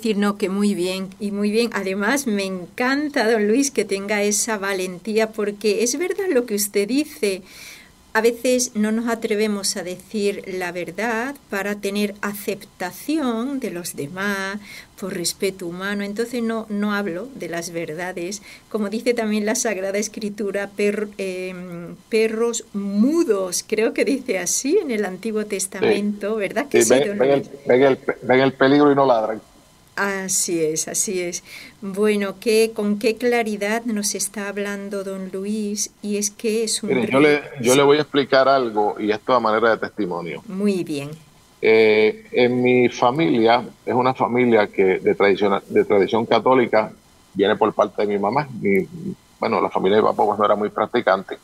decir, no, que muy bien, y muy bien. Además, me encanta, don Luis, que tenga esa valentía, porque es verdad lo que usted dice. A veces no nos atrevemos a decir la verdad para tener aceptación de los demás, por respeto humano. Entonces no hablo de las verdades. Como dice también la Sagrada Escritura, perros mudos, creo que dice así en el Antiguo Sí, Testamento, ¿verdad que sí, sí, don Luis? ven el peligro y no ladran. Así es, así es. Bueno, con qué claridad nos está hablando don Luis, y es que es un Mire, rey. yo le Sí, voy a explicar algo y esto a manera de testimonio. muy bien. En mi familia, es una familia que de tradición católica, viene por parte de mi mamá. Bueno, la familia de mi papá pues, no era muy practicante.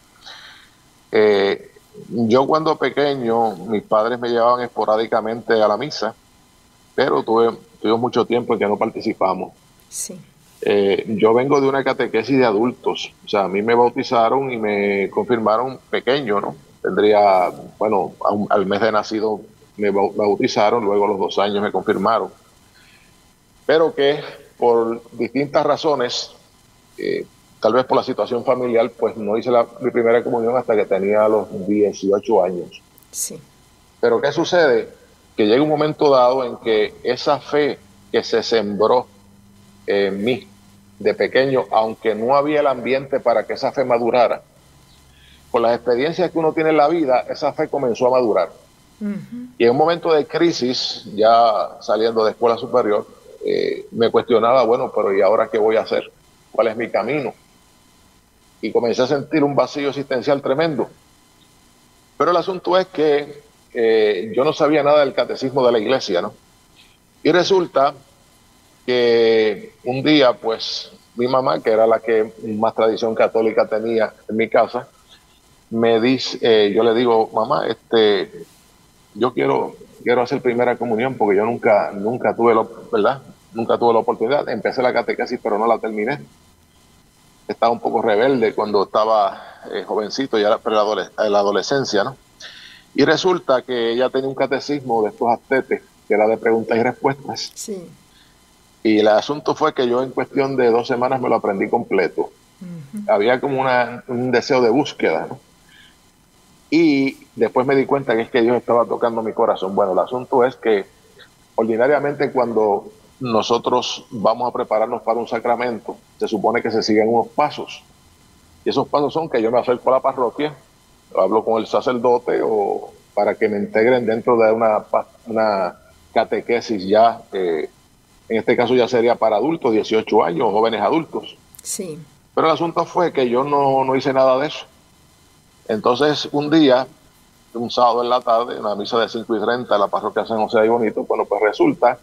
Eh, yo cuando pequeño, mis padres me llevaban esporádicamente a la misa, pero tuvimos mucho tiempo en que no participamos. Sí. Yo vengo de una catequesis de adultos, o sea, a mí me bautizaron y me confirmaron pequeño, ¿no? Tendría, bueno, al mes de nacido me bautizaron, luego a los 2 años me confirmaron, pero que por distintas razones, eh, tal vez por la situación familiar, pues no hice mi primera comunión hasta que tenía los 18 años. Sí. Pero ¿qué sucede? Que llega un momento dado en que esa fe que se sembró en mí de pequeño, aunque no había el ambiente para que esa fe madurara, con las experiencias que uno tiene en la vida, esa fe comenzó a madurar. Ujú. Y en un momento de crisis, ya saliendo de escuela superior, me cuestionaba, bueno, pero ¿y ahora qué voy a hacer? ¿Cuál es mi camino? Y comencé a sentir un vacío existencial tremendo. Pero el asunto es que yo no sabía nada del catecismo de la iglesia, ¿no? Y resulta que un día, pues, mi mamá, que era la que más tradición católica tenía en mi casa, me dice, yo le digo, mamá, yo quiero hacer primera comunión porque yo nunca tuve ¿verdad? Nunca tuve la oportunidad. Empecé la catequesis, pero no la terminé. Estaba un poco rebelde cuando estaba jovencito, ya en la adolescencia, ¿no? Y resulta que ella tenía un catecismo de estos astetes, que era de preguntas y respuestas. Sí. Y el asunto fue que yo en cuestión de 2 semanas me lo aprendí completo. Ujú. Había como un deseo de búsqueda, ¿no? Y después me di cuenta que es que Dios estaba tocando mi corazón. Bueno, el asunto es que ordinariamente cuando nosotros vamos a prepararnos para un sacramento, se supone que se siguen unos pasos. Y esos pasos son que yo me acerco a la parroquia, hablo con el sacerdote o para que me integren dentro de una catequesis ya, en este caso ya sería para adultos, 18 años, jóvenes adultos. Sí. Pero el asunto fue que yo no hice nada de eso. Entonces, un día, un sábado en la tarde, una misa de 5:30 en la parroquia San José de Bonito, bueno, pues resulta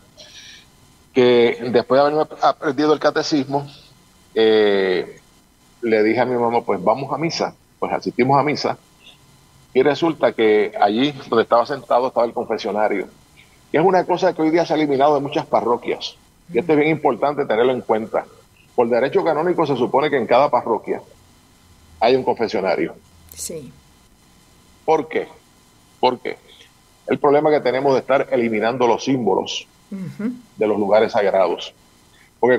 que después de haberme aprendido el catecismo, eh, le dije a mi mamá, pues vamos a misa. Pues asistimos a misa y resulta que allí donde estaba sentado estaba el confesionario, que es una cosa que hoy día se ha eliminado de muchas parroquias. Y esto es bien importante tenerlo en cuenta. Por derecho canónico se supone que en cada parroquia hay un confesionario. Sí. ¿Por qué? Porque el problema que tenemos de estar eliminando los símbolos Ujú. de los lugares sagrados. Porque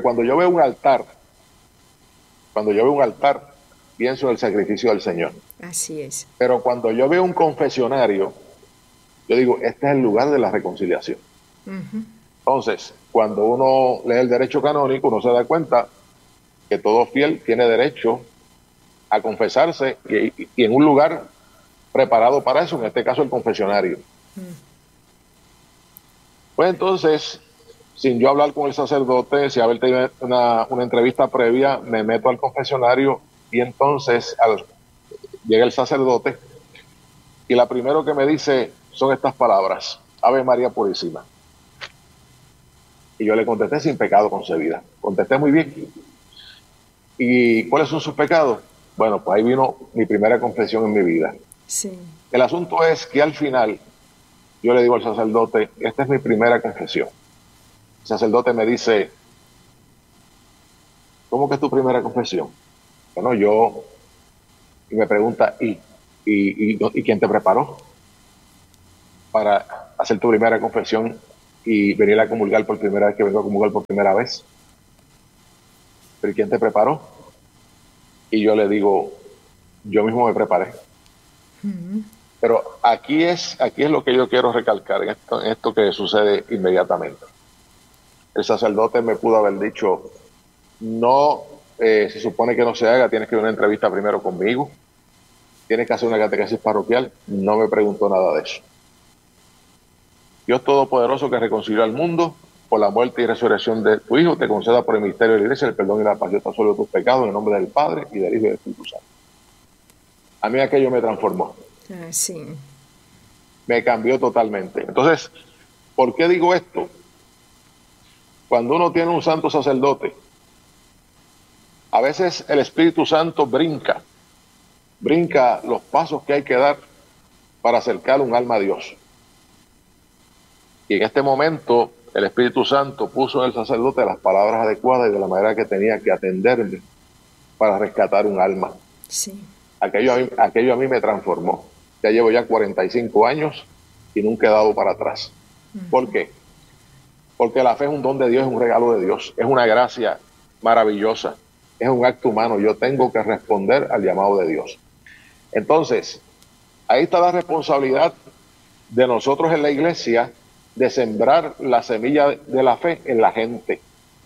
cuando yo veo un altar, pienso en el sacrificio del Señor. Así es. Pero cuando yo veo un confesionario, yo digo, este es el lugar de la reconciliación. Ujú. Entonces, cuando uno lee el derecho canónico, uno se da cuenta que todo fiel tiene derecho a confesarse y en un lugar preparado para eso, en este caso el confesionario. Pues entonces, sin yo hablar con el sacerdote, sin haber tenido una entrevista previa, me meto al confesionario y entonces llega el sacerdote y la primero que me dice son estas palabras, Ave María Purísima. Y yo le contesté sin pecado concebida. Contesté muy bien. ¿Y cuáles son sus pecados? Bueno, pues ahí vino mi primera confesión en mi vida. Sí. El asunto es que al final yo le digo al sacerdote, esta es mi primera confesión. El sacerdote me dice, ¿cómo que es tu primera confesión? Bueno, y me pregunta, ¿y quién te preparó para hacer tu primera confesión y venir a comulgar por primera vez, que vengo a comulgar por primera vez. ¿Pero quién te preparó? Y yo le digo, yo mismo me preparé. Pero aquí es lo que yo quiero recalcar, en esto que sucede inmediatamente. El sacerdote me pudo haber dicho, no, se supone que no se haga, tienes que ir a una entrevista primero conmigo, tienes que hacer una catequesis parroquial. No me preguntó nada de eso. Dios Todopoderoso, que reconcilió al mundo por la muerte y resurrección de tu Hijo, te conceda por el misterio de la Iglesia el perdón y la paz. Yo te absolvo tus pecados en el nombre del Padre, y del Hijo y del Espíritu Santo. A mí aquello me transformó. Sí. Me cambió totalmente. Entonces, ¿por qué digo esto? Cuando uno tiene un santo sacerdote, a veces el Espíritu Santo brinca los pasos que hay que dar para acercar un alma a Dios. Y en este momento el Espíritu Santo puso en el sacerdote las palabras adecuadas y de la manera que tenía que atenderme para rescatar un alma. Sí. Aquello a mí me transformó. Ya llevo 45 años y nunca he dado para atrás. ¿Por qué? Porque la fe es un don de Dios, es un regalo de Dios, es una gracia maravillosa, es un acto humano. Yo tengo que responder al llamado de Dios. Entonces, ahí está la responsabilidad de nosotros en la iglesia de sembrar la semilla de la fe en la gente.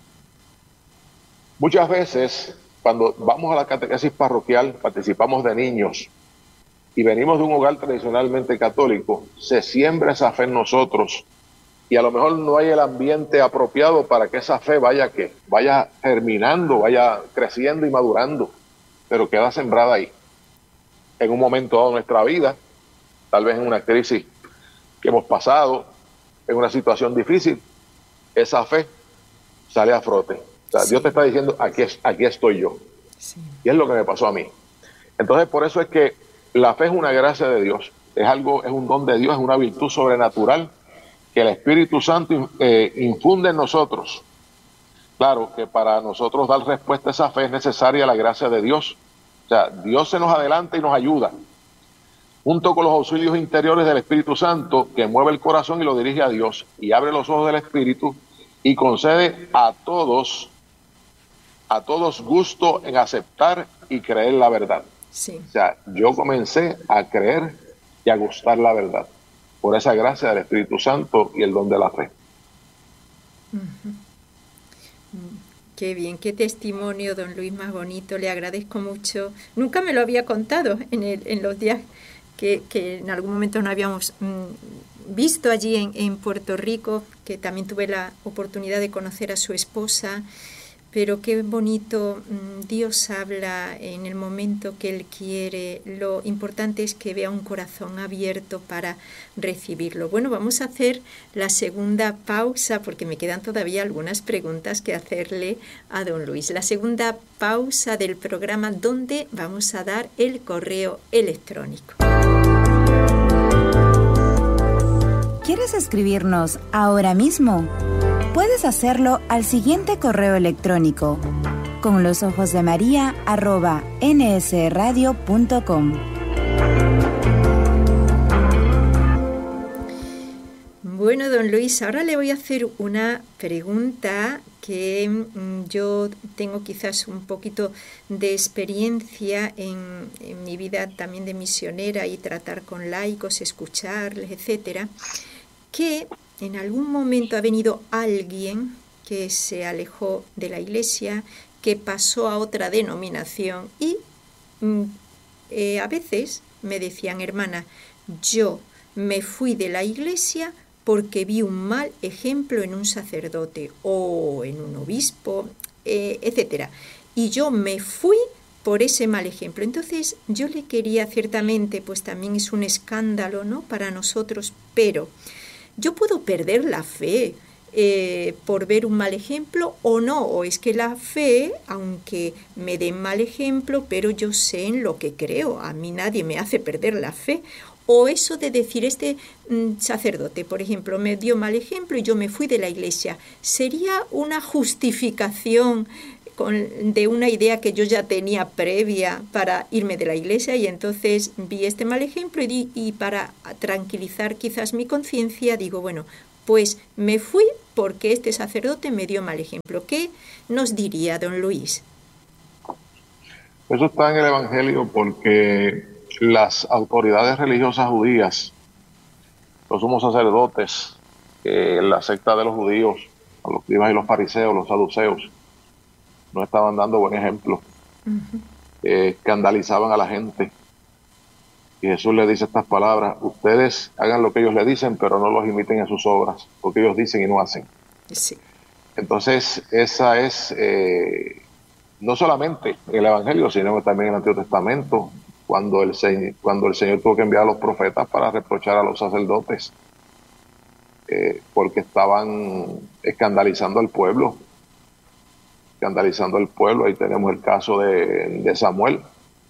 Muchas veces, cuando vamos a la catequesis parroquial, participamos de niños y venimos de un hogar tradicionalmente católico, se siembra esa fe en nosotros y a lo mejor no hay el ambiente apropiado para que esa fe vaya germinando, vaya creciendo y madurando, pero queda sembrada ahí. En un momento dado de nuestra vida, tal vez en una crisis que hemos pasado, en una situación difícil, esa fe sale a flote. O sea, sí. Dios te está diciendo, aquí estoy yo. Sí. Y es lo que me pasó a mí. Entonces, por eso es que la fe es una gracia de Dios, es un don de Dios, es una virtud sobrenatural que el Espíritu Santo infunde en nosotros. Claro que para nosotros dar respuesta a esa fe es necesaria la gracia de Dios. O sea, Dios se nos adelanta y nos ayuda, junto con los auxilios interiores del Espíritu Santo, que mueve el corazón y lo dirige a Dios, y abre los ojos del Espíritu, y concede a todos gusto en aceptar y creer la verdad. Sí. O sea, yo comencé a creer y a gustar la verdad, por esa gracia del Espíritu Santo y el don de la fe. Qué bien, qué testimonio, don Luis, más bonito, le agradezco mucho. Nunca me lo había contado en los días que en algún momento no habíamos visto allí en Puerto Rico, que también tuve la oportunidad de conocer a su esposa, pero qué bonito, Dios habla en el momento que Él quiere. Lo importante es que vea un corazón abierto para recibirlo. Bueno, vamos a hacer la segunda pausa porque me quedan todavía algunas preguntas que hacerle a don Luis. La segunda pausa del programa donde vamos a dar el correo electrónico. ¿Quieres escribirnos ahora mismo? Puedes hacerlo al siguiente correo electrónico: conlosojosdemaria@nsradio.com. Bueno, don Luis, ahora le voy a hacer una pregunta que yo tengo quizás un poquito de experiencia en mi vida también de misionera y tratar con laicos, escucharles, etcétera, que en algún momento ha venido alguien que se alejó de la iglesia, que pasó a otra denominación y a veces me decían, hermana, yo me fui de la iglesia porque vi un mal ejemplo en un sacerdote o en un obispo, etcétera. Y yo me fui por ese mal ejemplo. Entonces yo le quería, ciertamente, pues también es un escándalo, ¿no?, para nosotros, pero yo puedo perder la fe por ver un mal ejemplo o no, o es que la fe, aunque me den mal ejemplo, pero yo sé en lo que creo, a mí nadie me hace perder la fe. O eso de decir, este sacerdote, por ejemplo, me dio mal ejemplo y yo me fui de la iglesia, ¿sería una justificación de una idea que yo ya tenía previa para irme de la iglesia? Y entonces vi este mal ejemplo y para tranquilizar quizás mi conciencia, digo, bueno, pues me fui porque este sacerdote me dio mal ejemplo. ¿Qué nos diría don Luis? Eso está en el Evangelio porque las autoridades religiosas judías, los sumos sacerdotes, la secta de los judíos, los escribas y los fariseos, los saduceos, no estaban dando buen ejemplo. Escandalizaban a la gente. Y Jesús le dice estas palabras: ustedes hagan lo que ellos le dicen, pero no los imiten en sus obras, porque ellos dicen y no hacen. Sí. Entonces, esa es, no solamente en el Evangelio, sino también en el Antiguo Testamento, cuando el Señor tuvo que enviar a los profetas para reprochar a los sacerdotes, porque estaban escandalizando al pueblo. Ahí tenemos el caso de Samuel,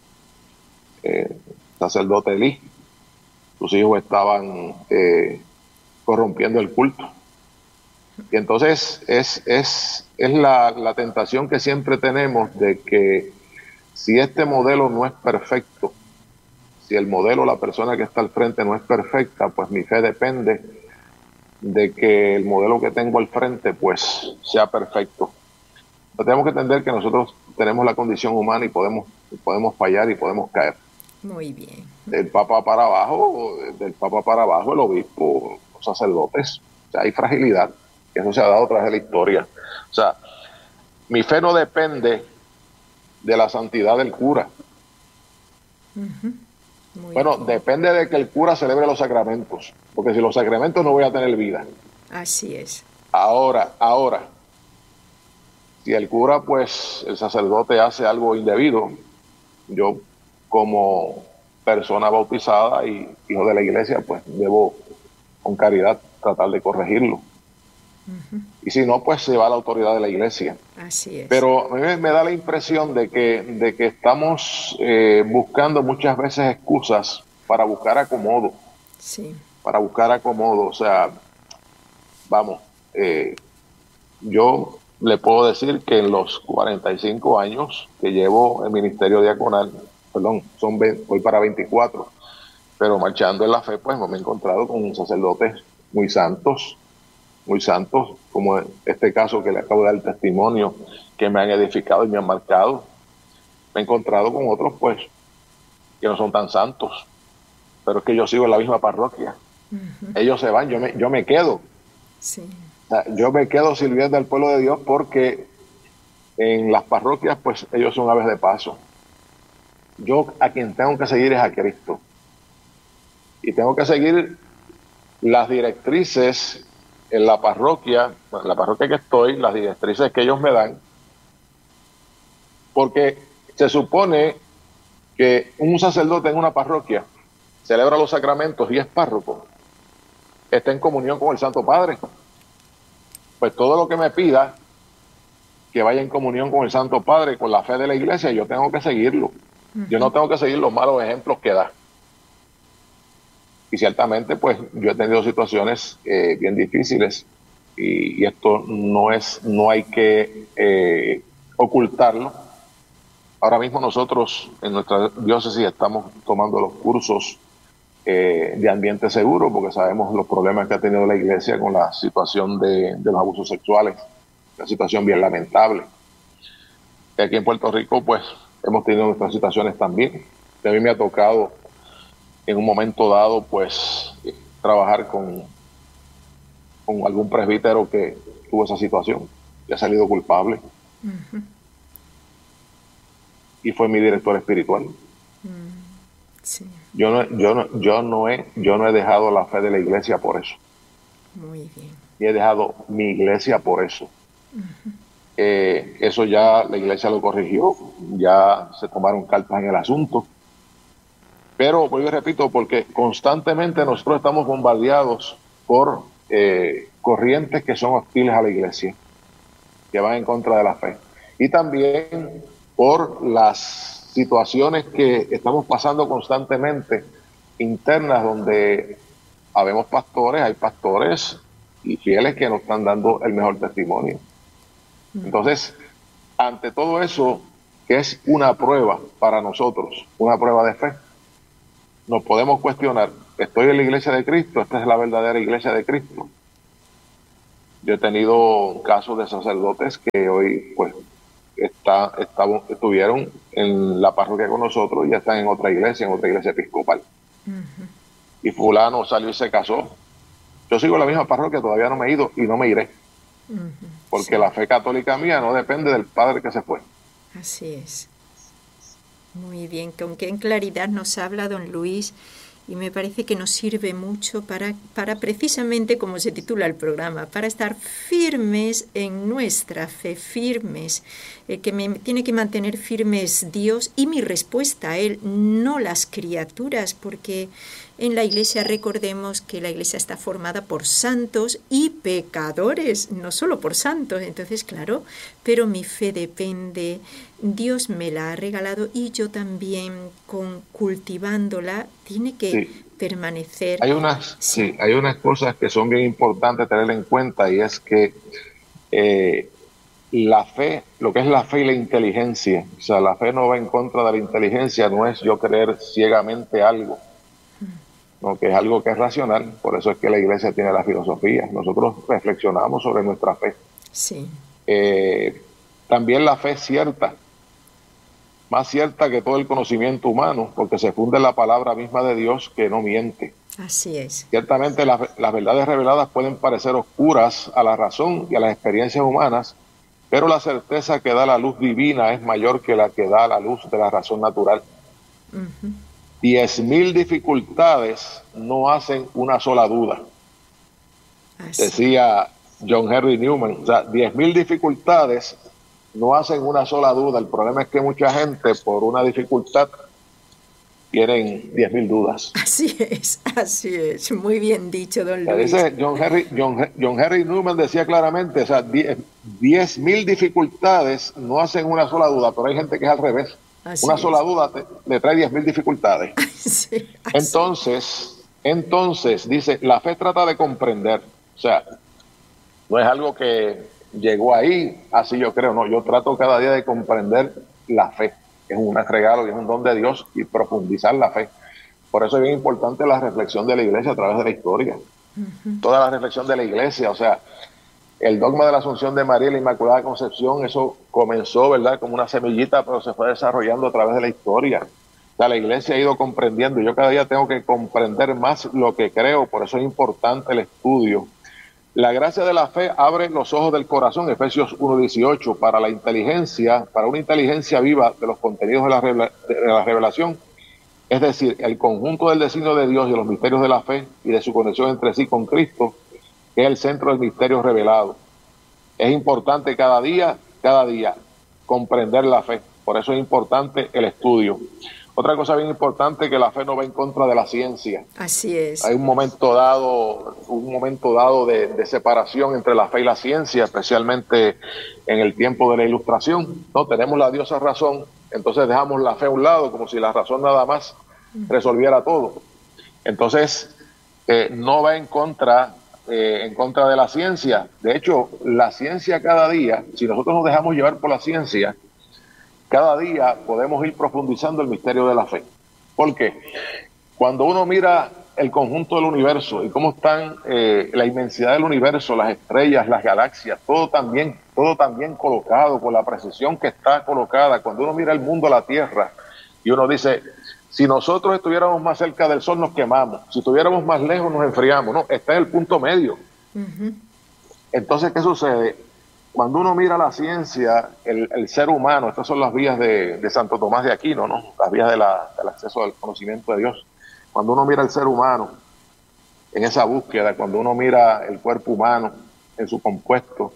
sacerdote Elí. Sus hijos estaban corrompiendo el culto. Y entonces es la tentación que siempre tenemos de que si este modelo no es perfecto, si el modelo, la persona que está al frente no es perfecta, pues mi fe depende de que el modelo que tengo al frente pues sea perfecto. Pero tenemos que entender que nosotros tenemos la condición humana y podemos fallar y podemos caer. Muy bien. Del Papa para abajo, el obispo, los sacerdotes. O sea, hay fragilidad. Y eso se ha dado a través de la historia. O sea, mi fe no depende de la santidad del cura. Bueno, bien. Depende de que el cura celebre los sacramentos. Porque si los sacramentos no voy a tener vida. Así es. Ahora, si el cura, pues, el sacerdote hace algo indebido, yo como persona bautizada y hijo de la iglesia, pues debo con caridad tratar de corregirlo. Y si no, pues se va a la autoridad de la iglesia. Así es. Pero a mí me da la impresión de que estamos buscando muchas veces excusas para buscar acomodo. Sí. Para buscar acomodo. O sea, vamos, yo le puedo decir que en los 45 años que llevo el ministerio diaconal, voy para 24, pero marchando en la fe, pues no me he encontrado con sacerdotes muy santos, como este caso que le acabo de dar el testimonio, que me han edificado y me han marcado. Me he encontrado con otros, pues, que no son tan santos, pero es que yo sigo en la misma parroquia. Ellos se van, yo me quedo. Sí. O sea, yo me quedo sirviendo al pueblo de Dios porque en las parroquias, pues, ellos son aves de paso. Yo a quien tengo que seguir es a Cristo. Y tengo que seguir las directrices en la parroquia que estoy, las directrices que ellos me dan, porque se supone que un sacerdote en una parroquia celebra los sacramentos y es párroco, está en comunión con el Santo Padre. Pues todo lo que me pida que vaya en comunión con el Santo Padre, con la fe de la iglesia, yo tengo que seguirlo. Yo no tengo que seguir los malos ejemplos que da. Y ciertamente, pues, yo he tenido situaciones bien difíciles y esto no hay que ocultarlo. Ahora mismo nosotros en nuestra diócesis estamos tomando los cursos de ambiente seguro porque sabemos los problemas que ha tenido la iglesia con la situación de los abusos sexuales, una situación bien lamentable. Y aquí en Puerto Rico, pues, hemos tenido nuestras situaciones también. A mí me ha tocado en un momento dado, pues, trabajar con algún presbítero que tuvo esa situación y ha salido culpable. Y fue mi director espiritual. Sí. Yo no he dejado la fe de la iglesia por eso. Muy bien. Y he dejado mi iglesia por eso. Eso ya la iglesia lo corrigió, ya se tomaron cartas en el asunto. Pero vuelvo y repito, porque constantemente nosotros estamos bombardeados por corrientes que son hostiles a la iglesia, que van en contra de la fe. Y también por las situaciones que estamos pasando constantemente internas, donde hay pastores y fieles que nos están dando el mejor testimonio. Entonces, ante todo eso, que es una prueba para nosotros, una prueba de fe, nos podemos cuestionar: ¿estoy en la iglesia de Cristo? ¿Esta es la verdadera iglesia de Cristo? Yo he tenido casos de sacerdotes que hoy pues estuvieron en la parroquia con nosotros y ya están en otra iglesia episcopal. Y fulano salió y se casó. Yo sigo en la misma parroquia, todavía no me he ido y no me iré. Porque la fe católica mía no depende del padre que se fue. Así es. Muy bien, con qué claridad nos habla don Luis, y me parece que nos sirve mucho para precisamente, como se titula el programa, para estar firmes en nuestra fe, firmes, que me tiene que mantener firmes Dios y mi respuesta a Él, no las criaturas, porque en la Iglesia recordemos que la Iglesia está formada por santos y pecadores, no solo por santos. Entonces, claro, pero mi fe depende, Dios me la ha regalado y yo también, cultivándola, tiene que permanecer. Hay unas cosas que son bien importantes tener en cuenta, y es que la fe, lo que es la fe y la inteligencia, o sea, la fe no va en contra de la inteligencia, no es yo creer ciegamente algo, no, que es algo que es racional. Por eso es que la iglesia tiene la filosofía. Nosotros reflexionamos sobre nuestra fe. Sí. También la fe es cierta, más cierta que todo el conocimiento humano, porque se funde en la palabra misma de Dios, que no miente. Así es. Ciertamente las verdades reveladas pueden parecer oscuras a la razón y a las experiencias humanas, pero la certeza que da la luz divina es mayor que la que da la luz de la razón natural. 10.000 dificultades no hacen una sola duda. Así decía John Henry Newman. O sea, 10.000 dificultades no hacen una sola duda. El problema es que mucha gente, por una dificultad, tienen 10.000 dudas. Así es. Muy bien dicho, don Luis. Dice John Henry Newman decía claramente, o sea, 10.000 dificultades no hacen una sola duda, pero hay gente que es al revés. Una sola duda le trae 10.000 dificultades. Sí, entonces, dice, la fe trata de comprender. O sea, no es algo que llegó ahí, así yo creo, no. Yo trato cada día de comprender la fe, que es un regalo y es un don de Dios, y profundizar la fe. Por eso es bien importante la reflexión de la iglesia a través de la historia. Toda la reflexión de la iglesia, o sea, el dogma de la Asunción de María y la Inmaculada Concepción, eso comenzó, ¿verdad?, como una semillita, pero se fue desarrollando a través de la historia. O sea, la iglesia ha ido comprendiendo, y yo cada día tengo que comprender más lo que creo, por eso es importante el estudio. La gracia de la fe abre los ojos del corazón, Efesios 1:18, para la inteligencia, para una inteligencia viva de los contenidos de la revelación, es decir, el conjunto del designio de Dios y de los misterios de la fe y de su conexión entre sí con Cristo, que es el centro del misterio revelado. Es importante cada día, comprender la fe. Por eso es importante el estudio. Otra cosa bien importante, que la fe no va en contra de la ciencia. Así es. Hay un momento dado de separación entre la fe y la ciencia, especialmente en el tiempo de la Ilustración. No tenemos la diosa razón, entonces dejamos la fe a un lado, como si la razón nada más resolviera todo. Entonces, no va en contra de la ciencia. De hecho, la ciencia cada día, si nosotros nos dejamos llevar por la ciencia, cada día podemos ir profundizando el misterio de la fe. Porque cuando uno mira el conjunto del universo y cómo están la inmensidad del universo, las estrellas, las galaxias, todo también colocado con la precisión que está colocada. Cuando uno mira el mundo, la Tierra, y uno dice, si nosotros estuviéramos más cerca del Sol nos quemamos, si estuviéramos más lejos nos enfriamos. No, está en el punto medio. Entonces, ¿qué sucede? Cuando uno mira la ciencia, el ser humano, estas son las vías de Santo Tomás de Aquino, ¿no? Las vías del acceso al conocimiento de Dios. Cuando uno mira el ser humano en esa búsqueda, cuando uno mira el cuerpo humano en su compuesto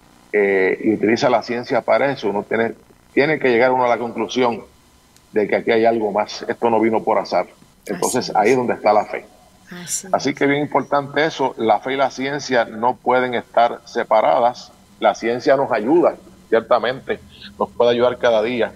y utiliza la ciencia para eso, uno tiene que llegar uno a la conclusión de que aquí hay algo más. Esto no vino por azar. Entonces ahí es donde está la fe. Así que bien importante eso, la fe y la ciencia no pueden estar separadas. La ciencia nos ayuda, ciertamente, nos puede ayudar cada día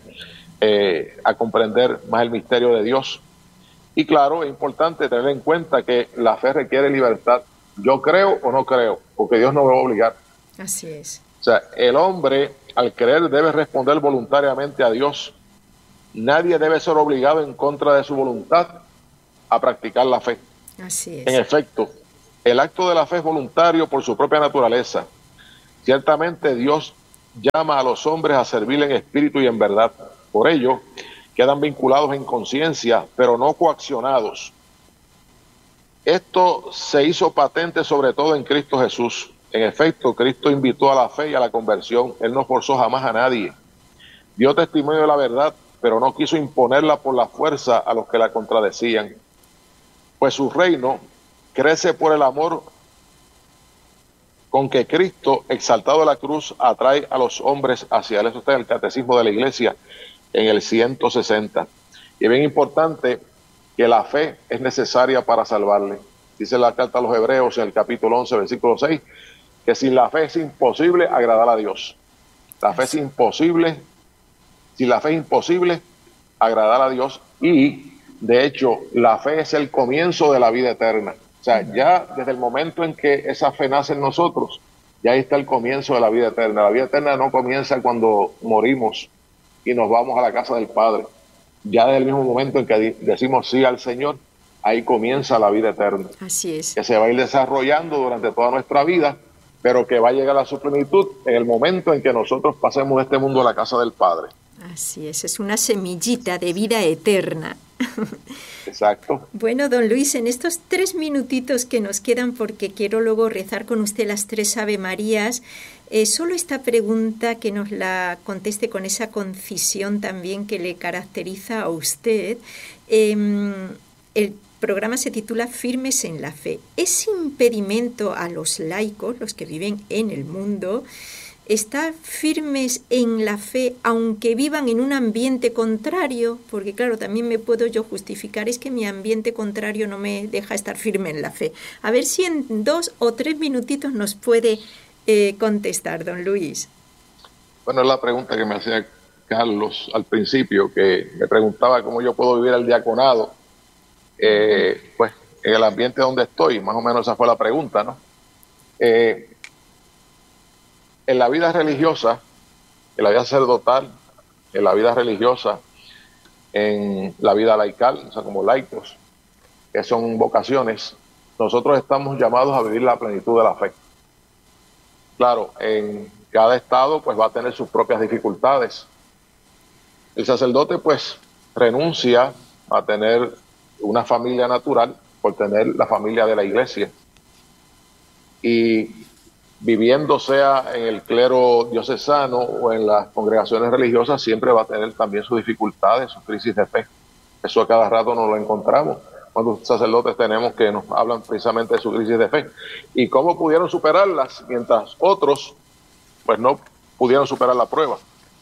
a comprender más el misterio de Dios. Y claro, es importante tener en cuenta que la fe requiere libertad. Yo creo o no creo, porque Dios no me va a obligar. Así es. O sea, el hombre, al creer, debe responder voluntariamente a Dios. Nadie debe ser obligado en contra de su voluntad a practicar la fe. Así es. En efecto, El acto de la fe es voluntario por su propia naturaleza. Ciertamente Dios llama a los hombres a servirle en espíritu y en verdad. Por ello, quedan vinculados en conciencia, pero no coaccionados. Esto se hizo patente sobre todo en Cristo Jesús. En efecto, Cristo invitó a la fe y a la conversión. Él no forzó jamás a nadie. Dio testimonio de la verdad, pero no quiso imponerla por la fuerza a los que la contradecían. Pues su reino crece por el amor con que Cristo, exaltado de la cruz, atrae a los hombres hacia él. Eso está en el Catecismo de la Iglesia, en el 160. Y es bien importante que la fe es necesaria para salvarle. Dice la carta a los Hebreos en el capítulo 11, versículo 6, que sin la fe es imposible agradar a Dios. La fe es imposible, sin la fe es imposible agradar a Dios, y de hecho la fe es el comienzo de la vida eterna. O sea, ya desde el momento en que esa fe nace en nosotros, ya ahí está el comienzo de la vida eterna. La vida eterna no comienza cuando morimos y nos vamos a la casa del Padre. Ya desde el mismo momento en que decimos sí al Señor, ahí comienza la vida eterna. Así es. Que se va a ir desarrollando durante toda nuestra vida, pero que va a llegar a su plenitud en el momento en que nosotros pasemos de este mundo a la casa del Padre. Así es una semillita de vida eterna. Exacto. Bueno, don Luis, en estos 3 minutitos que nos quedan, porque quiero luego rezar con usted las 3 Ave Marías, solo esta pregunta que nos la conteste con esa concisión también que le caracteriza a usted. El programa se titula Firmes en la Fe. ¿Es impedimento a los laicos, los que viven en el mundo, estar firmes en la fe aunque vivan en un ambiente contrario? Porque claro, también me puedo yo justificar, es que mi ambiente contrario no me deja estar firme en la fe. A ver si en 2 o 3 minutitos nos puede contestar, don Luis. Bueno, es la pregunta que me hacía Carlos al principio, que me preguntaba cómo yo puedo vivir el diaconado, pues en el ambiente donde estoy. Más o menos esa fue la pregunta, ¿no? En la vida religiosa, en la vida sacerdotal, en la vida religiosa, en la vida laical, o sea, como laicos, que son vocaciones, nosotros estamos llamados a vivir la plenitud de la fe. Claro, en cada estado pues va a tener sus propias dificultades. El sacerdote pues renuncia a tener una familia natural por tener la familia de la iglesia. Y viviendo sea en el clero diocesano o en las congregaciones religiosas, siempre va a tener también sus dificultades, sus crisis de fe. Eso a cada rato nos lo encontramos. Cuando sacerdotes tenemos que nos hablan precisamente de su crisis de fe y cómo pudieron superarlas, mientras otros pues no pudieron superar la prueba.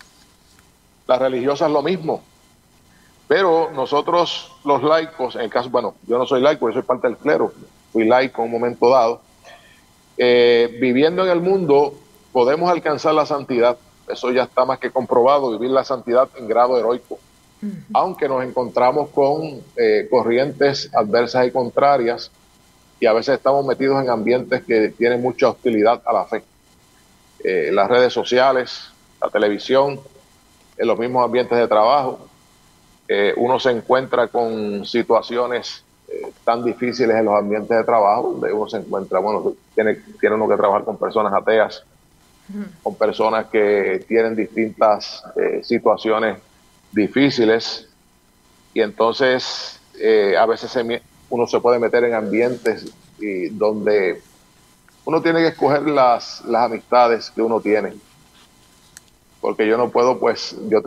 Las religiosas lo mismo, pero nosotros los laicos, en el caso, bueno, yo no soy laico, yo soy parte del clero, fui laico en un momento dado. Viviendo en el mundo podemos alcanzar la santidad, eso ya está más que comprobado, vivir la santidad en grado heroico, aunque nos encontramos con corrientes adversas y contrarias, y a veces estamos metidos en ambientes que tienen mucha hostilidad a la fe. Las redes sociales, la televisión, en los mismos ambientes de trabajo, uno se encuentra con situaciones tan difíciles en los ambientes de trabajo, donde uno se encuentra, bueno, tiene uno que trabajar con personas ateas, con personas que tienen distintas situaciones difíciles, y entonces a veces uno se puede meter en ambientes donde uno tiene que escoger las amistades que uno tiene, porque yo no puedo, pues, yo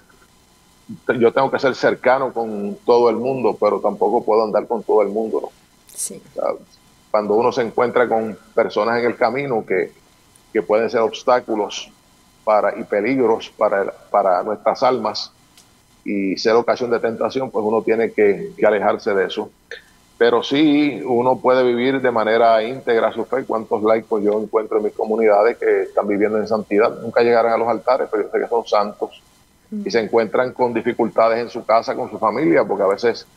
tengo que ser cercano con todo el mundo, pero tampoco puedo andar con todo el mundo, ¿no? Sí. O sea, cuando uno se encuentra con personas en el camino que pueden ser obstáculos y peligros para nuestras almas y ser ocasión de tentación, pues uno tiene que alejarse de eso. Pero sí, uno puede vivir de manera íntegra su fe. ¿Cuántos laicos yo encuentro en mis comunidades que están viviendo en santidad? Nunca llegarán a los altares, pero yo sé que son santos. Y se encuentran con dificultades en su casa, con su familia, porque a veces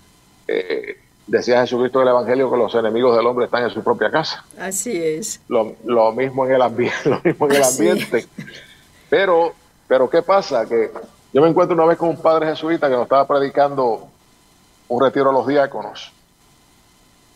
decía Jesucristo del Evangelio que los enemigos del hombre están en su propia casa. Así es. Lo mismo en el ambiente. Pero ¿qué pasa? Que yo me encuentro una vez con un padre jesuita que nos estaba predicando un retiro a los diáconos.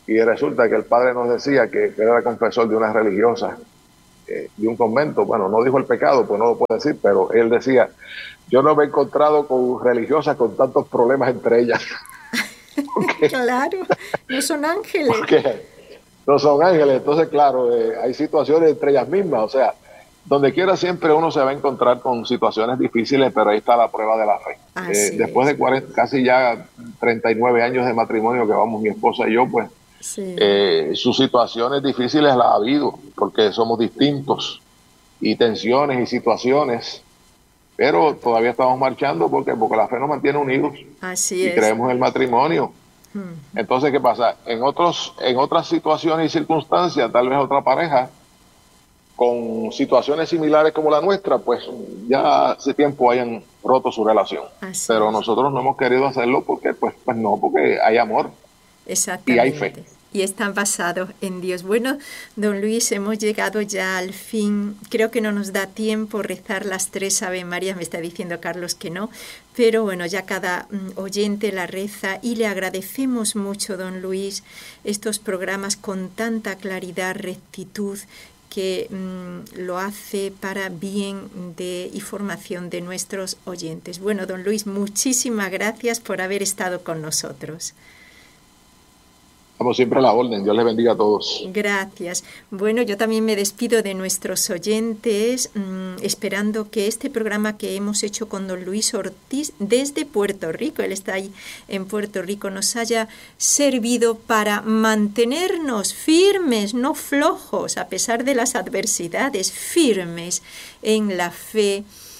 Y resulta que el padre nos decía que era confesor de una religiosa, de un convento. Bueno, no dijo el pecado, pues no lo puedo decir, pero él decía, yo no me he encontrado con religiosas con tantos problemas entre ellas. Claro, no son ángeles. Porque no son ángeles. Entonces, claro, hay situaciones entre ellas mismas. O sea, donde quiera siempre uno se va a encontrar con situaciones difíciles, pero ahí está la prueba de la fe. Después de casi ya 39 años de matrimonio que vamos mi esposa y yo, pues sí. Sus situaciones difíciles las ha habido, porque somos distintos, y tensiones y situaciones, pero todavía estamos marchando porque la fe nos mantiene unidos. Así y es. Creemos en el matrimonio. Entonces, ¿qué pasa? En otras situaciones y circunstancias, tal vez otra pareja con situaciones similares como la nuestra, pues ya hace tiempo hayan roto su relación. Pero nosotros no hemos querido hacerlo porque porque hay amor. Exactamente. Y hay fe. Y están basados en Dios. Bueno, don Luis, hemos llegado ya al fin. Creo que no nos da tiempo rezar las 3 Ave Marías, me está diciendo Carlos que no, pero bueno, ya cada oyente la reza y le agradecemos mucho, don Luis, estos programas con tanta claridad, rectitud, que lo hace para bien y formación de nuestros oyentes. Bueno, don Luis, muchísimas gracias por haber estado con nosotros. Estamos siempre a la orden. Dios les bendiga a todos. Gracias. Bueno, yo también me despido de nuestros oyentes, esperando que este programa que hemos hecho con don Luis Ortiz desde Puerto Rico, él está ahí en Puerto Rico, nos haya servido para mantenernos firmes, no flojos, a pesar de las adversidades, firmes en la fe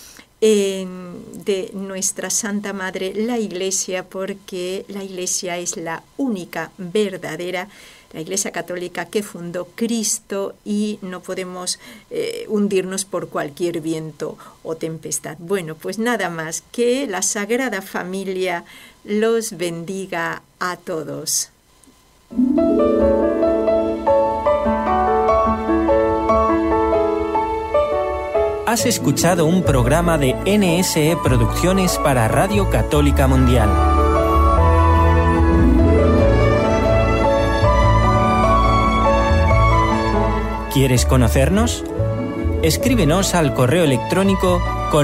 de nuestra Santa Madre, la Iglesia, porque la Iglesia es la única verdadera, la Iglesia católica que fundó Cristo, y no podemos hundirnos por cualquier viento o tempestad. Bueno, pues nada más, que la Sagrada Familia los bendiga a todos. Has escuchado un programa de NSE Producciones para Radio Católica Mundial. ¿Quieres conocernos? Escríbenos al correo electrónico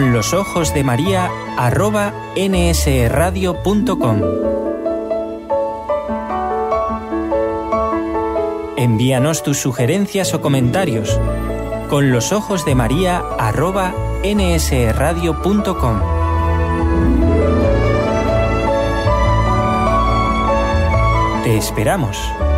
conlosojosdemaria@nsradio.com. Envíanos tus sugerencias o comentarios. conlosojosdemaria@nsradio.com. Te esperamos.